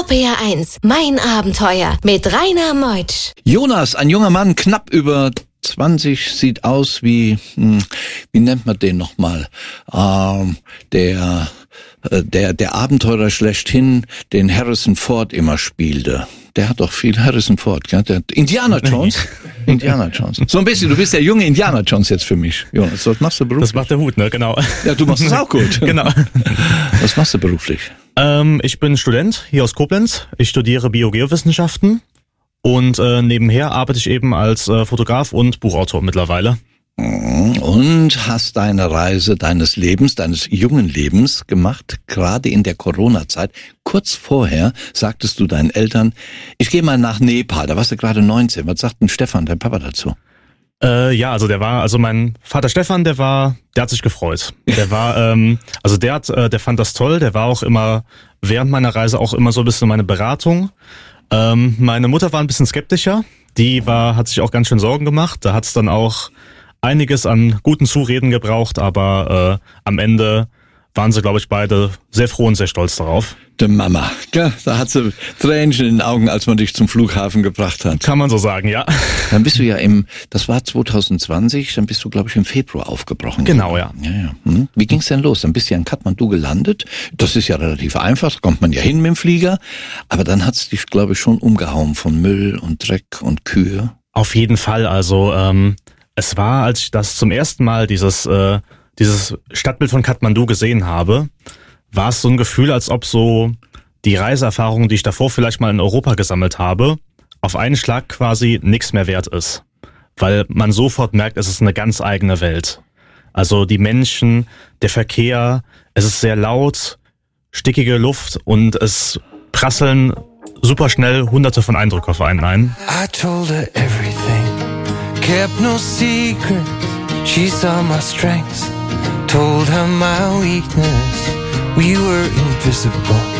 RPR 1, mein Abenteuer mit Rainer Meutsch. Jonas, ein junger Mann, knapp über 20, sieht aus wie nennt man den nochmal? Der Abenteurer schlechthin, den Harrison Ford immer spielte. Der hat doch viel Harrison Ford, gell? Indiana Jones. Indiana Jones. So ein bisschen, du bist der junge Indiana Jones jetzt für mich. Jonas, was machst du beruflich? Das macht der Hut, ne? Genau. Ja, du machst es auch gut. Genau. Was machst du beruflich? Ich bin Student hier aus Koblenz. Ich studiere Biogeowissenschaften und nebenher arbeite ich eben als Fotograf und Buchautor mittlerweile. Und hast deine Reise deines Lebens, deines jungen Lebens gemacht, gerade in der Corona-Zeit. Kurz vorher sagtest du deinen Eltern, ich gehe mal nach Nepal, da warst du gerade 19. Was sagt denn Stefan, dein Papa, dazu? Also mein Vater Stefan, der hat sich gefreut. Der war, der fand das toll, der war auch immer während meiner Reise auch immer so ein bisschen meine Beratung. Meine Mutter war ein bisschen skeptischer, hat sich auch ganz schön Sorgen gemacht, da hat's dann auch einiges an guten Zureden gebraucht, aber am Ende waren sie, glaube ich, beide sehr froh und sehr stolz darauf. Die Mama, gell? Da hat sie Tränchen in den Augen, als man dich zum Flughafen gebracht hat. Kann man so sagen, ja. Dann bist du ja das war 2020, dann bist du, glaube ich, im Februar aufgebrochen. Genau, ja. Ja. Wie ging's denn los? Dann bist du ja in Kathmandu gelandet. Das ist ja relativ einfach, da kommt man ja hin mit dem Flieger. Aber dann hat's dich, glaube ich, schon umgehauen von Müll und Dreck und Kühe. Auf jeden Fall, also es war, als ich das zum ersten Mal dieses Stadtbild von Kathmandu gesehen habe, war es so ein Gefühl, als ob so die Reiseerfahrung, die ich davor vielleicht mal in Europa gesammelt habe, auf einen Schlag quasi nichts mehr wert ist. Weil man sofort merkt, es ist eine ganz eigene Welt. Also die Menschen, der Verkehr, es ist sehr laut, stickige Luft und es prasseln super schnell hunderte von Eindrücken auf einen ein. I told her everything, kept no secret. She saw my strengths, told her my weakness. We were invisible.